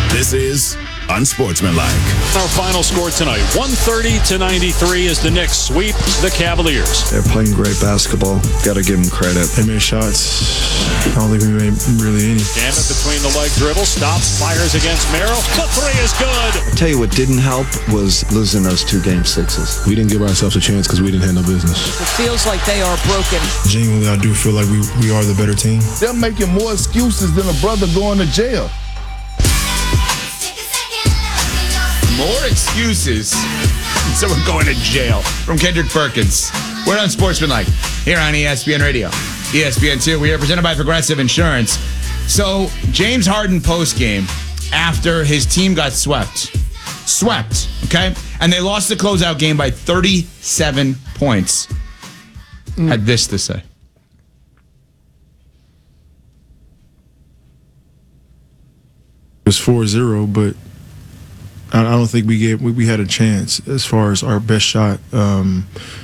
This is Unsportsmanlike. Our final score tonight, 130-93 as the Knicks sweep the Cavaliers. They're playing great basketball. Got to give them credit. They made shots. I don't think we made really any. Gambit between the leg dribble, stops, fires against Merrill. The three is good. I tell you what didn't help was losing those 2 game 6s. We didn't give ourselves a chance because we didn't have no business. It feels like they are broken. Genuinely, I do feel like we are the better team. They're making more excuses than a brother going to jail. More excuses than someone going to jail. From Kendrick Perkins. We're on Sportsmanlike here on ESPN Radio. ESPN2. We are presented by Progressive Insurance. So, James Harden postgame after his team got swept. Okay? And they lost the closeout game by 37 points. Had this to say. It was 4-0, but I don't think we had a chance as far as our best shot. From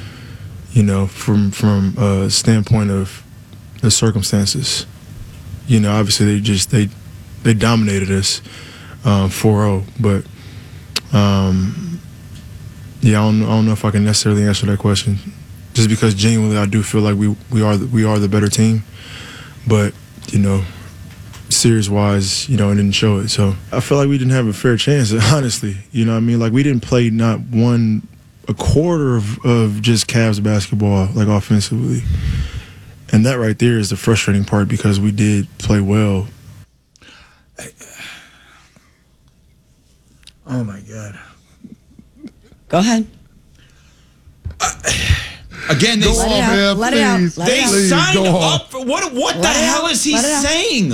a standpoint of the circumstances. Obviously they dominated us 4-0, but I don't know if I can necessarily answer that question. Just because genuinely I do feel like we are the better team, but series wise, it didn't show it. So I feel like we didn't have a fair chance, honestly. Like we didn't play not a quarter of just Cavs basketball, like offensively. And that right there is the frustrating part because we did play well. Oh my God. Go ahead. Again, they let it out. They signed up for what the hell is he saying?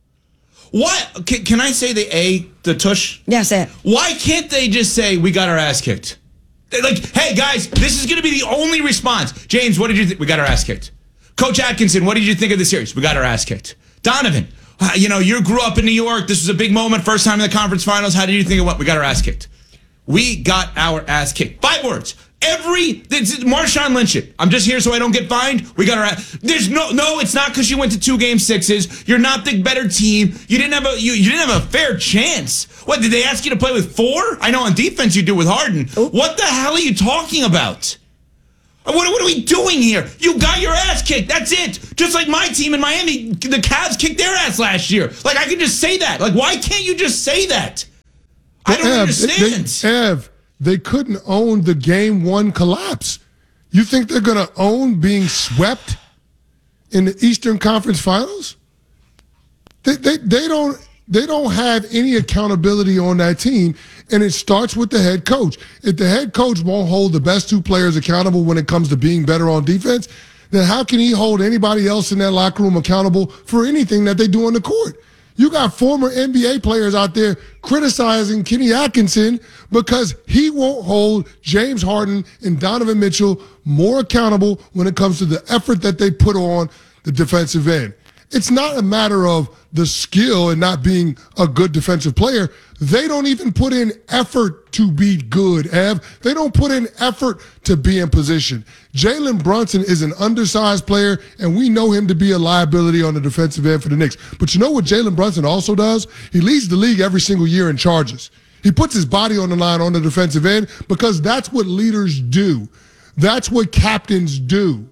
What can I say? The tush? Yeah, say it. Why can't they just say we got our ass kicked? They're like, hey guys, this is going to be the only response. James, what did you think? We got our ass kicked. Coach Atkinson, what did you think of the series? We got our ass kicked. Donovan, you grew up in New York. This was a big moment. First time in the conference finals. How did you think of what? We got our ass kicked. We got our ass kicked. 5 words. Marshawn Lynch it. I'm just here so I don't get fined. We got our ass. There's no, it's not because you went to 2 game 6s. You're not the better team. You didn't have a fair chance. What, did they ask you to play with 4? I know on defense you do with Harden. Oop. What the hell are you talking about? What are we doing here? You got your ass kicked. That's it. Just like my team in Miami, the Cavs kicked their ass last year. Like, I can just say that. Like, why can't you just say that? I don't understand. They couldn't own the Game 1 collapse. You think they're going to own being swept in the Eastern Conference Finals? They don't have any accountability on that team, and it starts with the head coach. If the head coach won't hold the best 2 players accountable when it comes to being better on defense, then how can he hold anybody else in that locker room accountable for anything that they do on the court? You got former NBA players out there criticizing Kenny Atkinson because he won't hold James Harden and Donovan Mitchell more accountable when it comes to the effort that they put on the defensive end. It's not a matter of the skill and not being a good defensive player. They don't even put in effort to be good, Ev. They don't put in effort to be in position. Jalen Brunson is an undersized player, and we know him to be a liability on the defensive end for the Knicks. But you know what Jalen Brunson also does? He leads the league every single year in charges. He puts his body on the line on the defensive end because that's what leaders do. That's what captains do.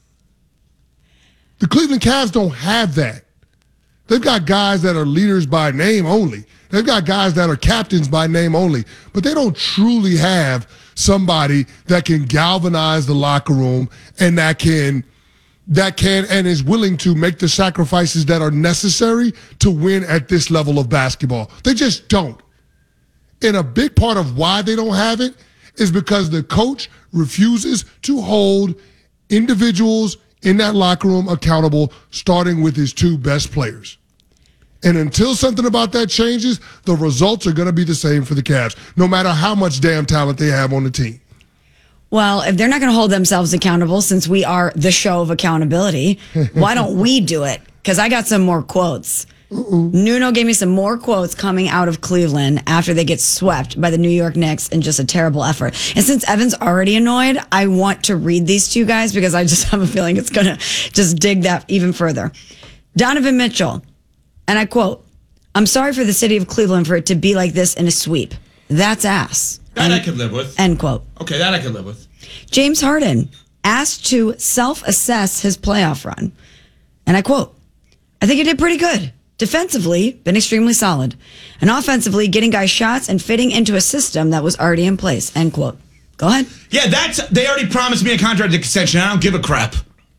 The Cleveland Cavs don't have that. They've got guys that are leaders by name only. They've got guys that are captains by name only. But they don't truly have somebody that can galvanize the locker room and that can and is willing to make the sacrifices that are necessary to win at this level of basketball. They just don't. And a big part of why they don't have it is because the coach refuses to hold individuals in that locker room accountable, starting with his 2 best players. And until something about that changes, the results are going to be the same for the Cavs, no matter how much damn talent they have on the team. Well, if they're not going to hold themselves accountable, since we are the show of accountability, why don't we do it? Because I got some more quotes. Nuno gave me some more quotes coming out of Cleveland after they get swept by the New York Knicks in just a terrible effort. And since Evan's already annoyed, I want to read these to you guys because I just have a feeling it's going to just dig that even further. Donovan Mitchell, and I quote, I'm sorry for the city of Cleveland for it to be like this in a sweep. That's ass. That I could live with. End quote. Okay, that I could live with. James Harden asked to self-assess his playoff run. And I quote, I think he did pretty good. Defensively, been extremely solid. And offensively, getting guys shots and fitting into a system that was already in place. End quote. Go ahead. Yeah, they already promised me a contract extension. I don't give a crap.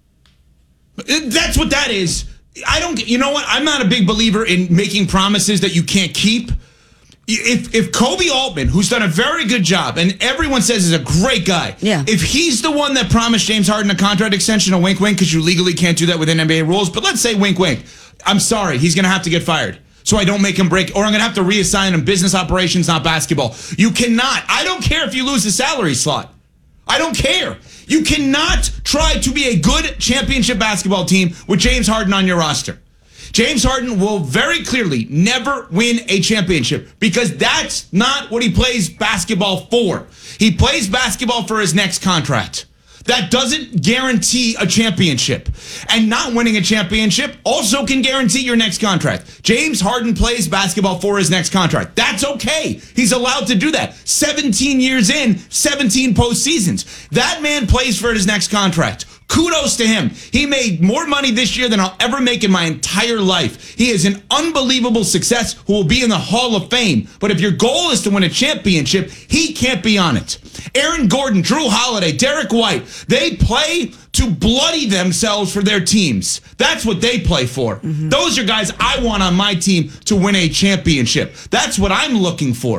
That's what that is. You know what? I'm not a big believer in making promises that you can't keep. If Kobe Altman, who's done a very good job, and everyone says is a great guy, if he's the one that promised James Harden a contract extension, a wink wink, because you legally can't do that within NBA rules, but let's say wink wink, I'm sorry, he's going to have to get fired. So I don't make him break, or I'm going to have to reassign him business operations, not basketball. You cannot. I don't care if you lose the salary slot. I don't care. You cannot try to be a good championship basketball team with James Harden on your roster. James Harden will very clearly never win a championship because that's not what he plays basketball for. He plays basketball for his next contract. That doesn't guarantee a championship. And not winning a championship also can guarantee your next contract. James Harden plays basketball for his next contract. That's okay. He's allowed to do that. 17 years in, 17 postseasons. That man plays for his next contract. Kudos to him. He made more money this year than I'll ever make in my entire life. He is an unbelievable success who will be in the Hall of Fame. But if your goal is to win a championship, he can't be on it. Aaron Gordon, Drew Holiday, Derek White, they play to bloody themselves for their teams. That's what they play for. Mm-hmm. Those are guys I want on my team to win a championship. That's what I'm looking for.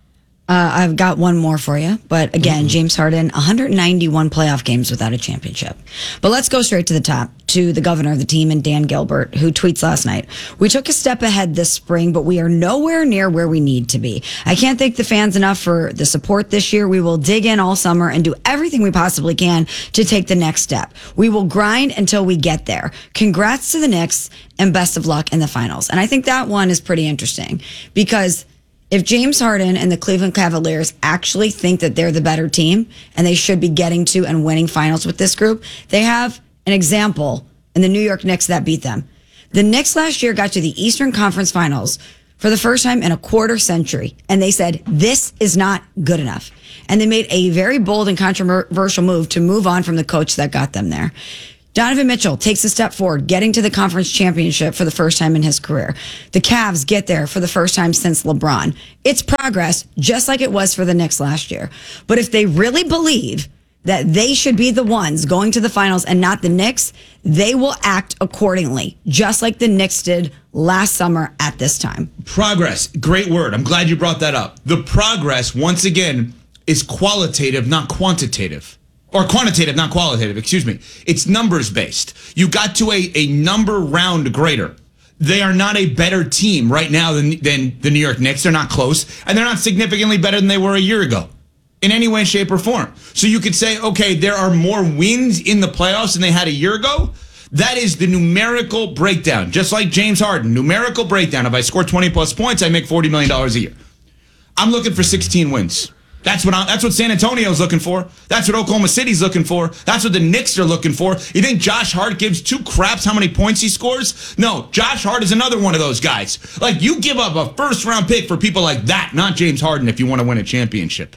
I've got one more for you. But again, James Harden, 191 playoff games without a championship. But let's go straight to the top, to the governor of the team and Dan Gilbert, who tweets last night. We took a step ahead this spring, but we are nowhere near where we need to be. I can't thank the fans enough for the support this year. We will dig in all summer and do everything we possibly can to take the next step. We will grind until we get there. Congrats to the Knicks and best of luck in the finals. And I think that one is pretty interesting because if James Harden and the Cleveland Cavaliers actually think that they're the better team and they should be getting to and winning finals with this group, they have an example in the New York Knicks that beat them. The Knicks last year got to the Eastern Conference Finals for the first time in a quarter century, and they said, this is not good enough. And they made a very bold and controversial move to move on from the coach that got them there. Donovan Mitchell takes a step forward, getting to the conference championship for the first time in his career. The Cavs get there for the first time since LeBron. It's progress, just like it was for the Knicks last year. But if they really believe that they should be the ones going to the finals and not the Knicks, they will act accordingly, just like the Knicks did last summer at this time. Progress, great word. I'm glad you brought that up. The progress, once again, is qualitative, not quantitative. Or quantitative, not qualitative, excuse me. It's numbers based. You got to a number round greater. They are not a better team right now than the New York Knicks. They're not close. And they're not significantly better than they were a year ago in any way, shape, or form. So you could say, okay, there are more wins in the playoffs than they had a year ago. That is the numerical breakdown. Just like James Harden, numerical breakdown. If I score 20 plus points, I make $40 million a year. I'm looking for 16 wins. That's what San Antonio's looking for. That's what Oklahoma City's looking for. That's what the Knicks are looking for. You think Josh Hart gives two craps how many points he scores? No, Josh Hart is another one of those guys. Like, you give up a first-round pick for people like that, not James Harden, if you want to win a championship.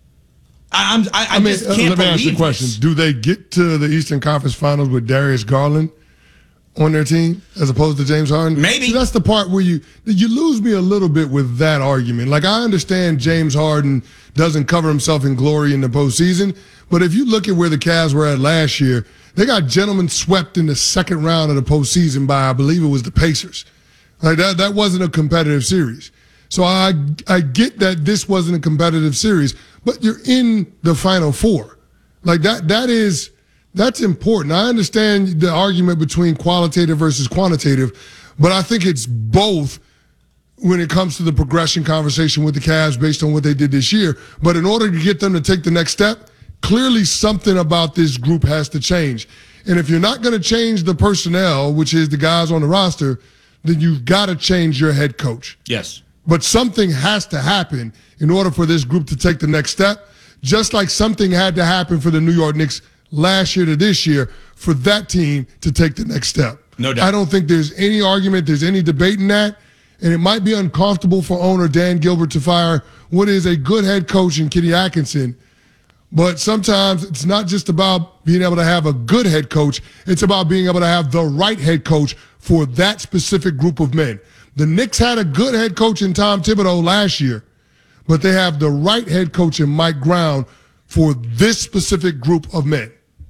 I just can't let me ask you a question. this. Do they get to the Eastern Conference Finals with Darius Garland on their team as opposed to James Harden? Maybe. See, that's the part where you lose me a little bit with that argument. Like, I understand James Harden doesn't cover himself in glory in the postseason, but if you look at where the Cavs were at last year, they got gentlemen swept in the second round of the postseason by, I believe it was the Pacers. Like, that wasn't a competitive series. So I get that this wasn't a competitive series, but you're in the Final Four. Like, that's important. I understand the argument between qualitative versus quantitative, but I think it's both when it comes to the progression conversation with the Cavs based on what they did this year. But in order to get them to take the next step, clearly something about this group has to change. And if you're not going to change the personnel, which is the guys on the roster, then you've got to change your head coach. Yes. But something has to happen in order for this group to take the next step, just like something had to happen for the New York Knicks last year to this year for that team to take the next step. No doubt. I don't think there's any argument, there's any debate in that. and it might be uncomfortable for owner Dan Gilbert to fire what is a good head coach in Kenny Atkinson. But sometimes it's not just about being able to have a good head coach. It's about being able to have the right head coach for that specific group of men. The Knicks had a good head coach in Tom Thibodeau last year, but they have the right head coach in Mike Brown for this specific group of men.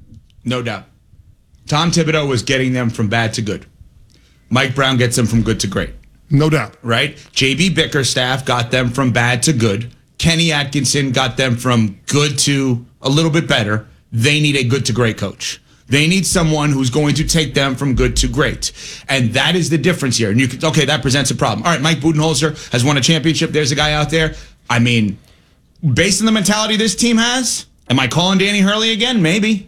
No doubt. Tom Thibodeau was getting them from bad to good. Mike Brown gets them from good to great. No doubt. Right? J.B. Bickerstaff got them from bad to good. Kenny Atkinson got them from good to a little bit better. They need a good to great coach. They need someone who's going to take them from good to great. And that is the difference here. And you could, okay, that presents a problem. All right, Mike Budenholzer has won a championship. There's a guy out there. I mean, based on the mentality this team has, am I calling Danny Hurley again? Maybe.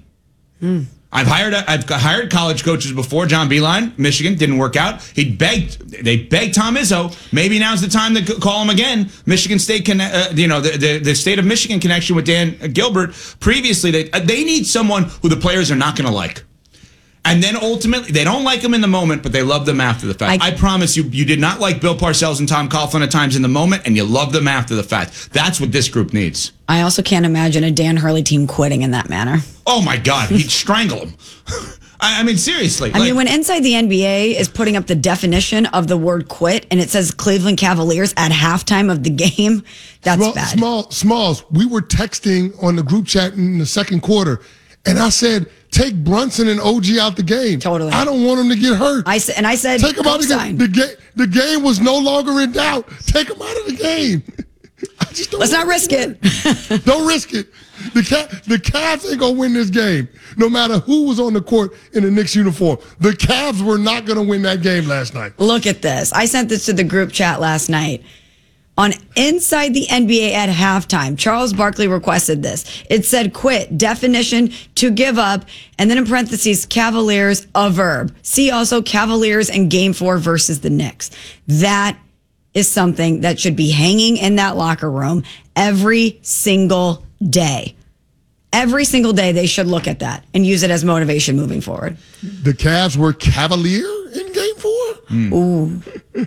I've hired college coaches before. John Beilein, Michigan, didn't work out. They begged Tom Izzo. Maybe now's the time to call him again. Michigan State, the state of Michigan connection with Dan Gilbert. Previously, they need someone who the players are not going to like. And then ultimately, they don't like them in the moment, but they love them after the fact. I promise you did not like Bill Parcells and Tom Coughlin at times in the moment, and you love them after the fact. That's what this group needs. I also can't imagine a Dan Hurley team quitting in that manner. Oh, my God. He'd strangle them. I mean, seriously. I mean, when Inside the NBA is putting up the definition of the word quit, and it says Cleveland Cavaliers at halftime of the game, that's bad. Smalls, we were texting on the group chat in the second quarter, and I said, take Brunson and OG out the game. Totally. I don't want them to get hurt. I said, take them out of the game. The game was no longer in doubt. Take them out of the game. Let's not risk it. Don't risk it. The Cavs ain't going to win this game, no matter who was on the court in the Knicks uniform. The Cavs were not going to win that game last night. Look at this. I sent this to the group chat last night. On Inside the NBA at halftime, Charles Barkley requested this. It said quit, definition, to give up, and then in parentheses, Cavaliers, a verb. See also Cavaliers in Game 4 versus the Knicks. That is something that should be hanging in that locker room every single day. Every single day they should look at that and use it as motivation moving forward. The Cavs were Cavalier in Game 4? Ooh.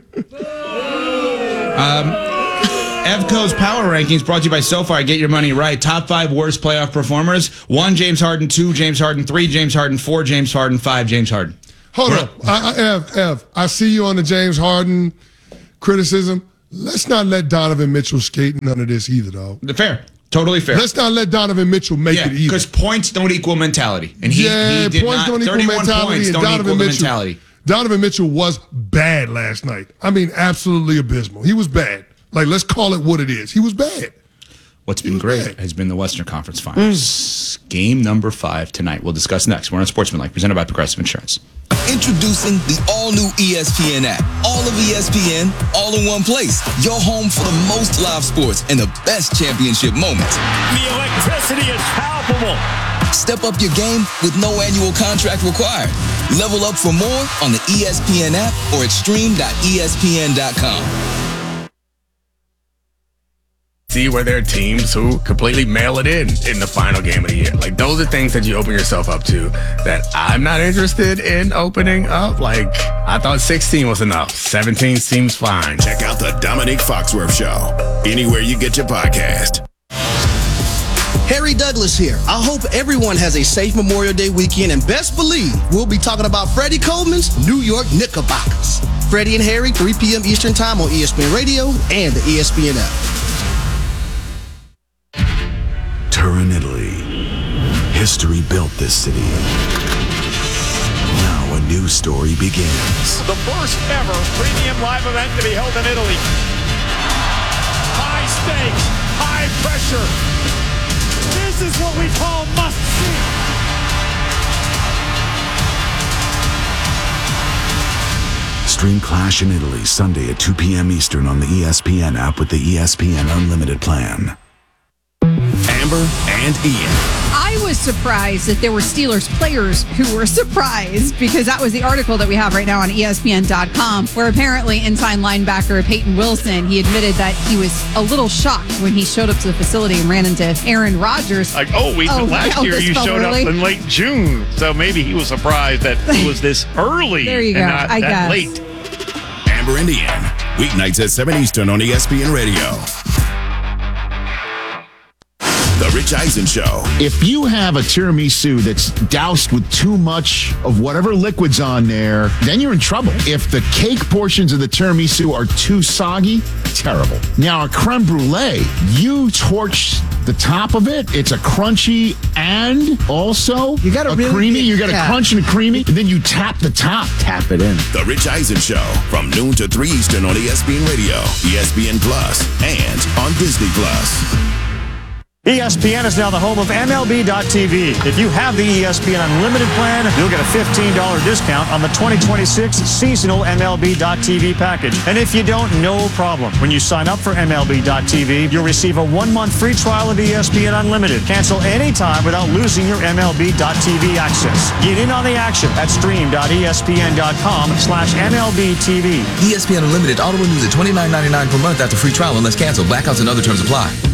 Evco's Power Rankings brought to you by SoFi. Get your money right. Top 5 worst playoff performers. 1, James Harden. 2, James Harden. 3, James Harden. 4, James Harden. 5, James Harden. Hold up. Ev, I see you on the James Harden criticism. Let's not let Donovan Mitchell skate none of this either, though. Fair. Totally fair. Let's not let Donovan Mitchell make it either. Because points don't equal mentality. And he did points not. Don't equal 31 mentality, points and don't Donovan equal the Mitchell, mentality. Donovan Mitchell was bad last night. I mean, absolutely abysmal. He was bad. Like, let's call it what it is. He was bad. What's been great has been the Western Conference Finals. Game number 5 tonight. We'll discuss next. We're on Sportsmanlike, presented by Progressive Insurance. Introducing the all-new ESPN app. All of ESPN, all in one place. Your home for the most live sports and the best championship moments. The electricity is palpable. Step up your game with no annual contract required. Level up for more on the ESPN app or at stream.espn.com. See where there are teams who completely mail it in the final game of the year. Like, those are things that you open yourself up to that I'm not interested in opening up. Like, I thought 16 was enough. 17 seems fine. Check out the Dominique Foxworth Show anywhere you get your podcast. Harry Douglas here. I hope everyone has a safe Memorial Day weekend, and best believe we'll be talking about Freddie Coleman's New York Knickerbockers. Freddie and Harry, 3 p.m. Eastern Time on ESPN Radio and the ESPN app. Turin, Italy. History built this city. Now a new story begins. The first ever premium live event to be held in Italy. High stakes, high pressure. This is what we call must see. Stream Clash in Italy Sunday at 2 p.m. Eastern on the ESPN app with the ESPN Unlimited plan. Amber and Ian. I was surprised that there were Steelers players who were surprised, because that was the article that we have right now on ESPN.com, where apparently inside linebacker Peyton Wilson, he admitted that he was a little shocked when he showed up to the facility and ran into Aaron Rodgers. Like, last year you showed up in late June, so maybe he was surprised that it was this early. There you go. And not I that guess. late. Amber and Ian, Weeknights at 7 Eastern on ESPN Radio. The Rich Eisen Show. If you have a tiramisu that's doused with too much of whatever liquid's on there, then you're in trouble. If the cake portions of the tiramisu are too soggy, terrible. Now, a creme brulee, you torch the top of it. It's a crunchy and also you got a really creamy. You got a crunch and a creamy. And then you tap the top. Tap it in. The Rich Eisen Show from noon to 3 Eastern on ESPN Radio, ESPN Plus, and on Disney Plus. ESPN is now the home of MLB.tv. If you have the ESPN Unlimited plan, you'll get a $15 discount on the 2026 seasonal MLB.tv package. And if you don't, no problem. When you sign up for MLB.tv, you'll receive a 1-month free trial of ESPN Unlimited. Cancel anytime without losing your MLB.tv access. Get in on the action at stream.espn.com/MLBTV. ESPN Unlimited auto renews at $29.99 per month after free trial unless canceled. Blackouts and other terms apply.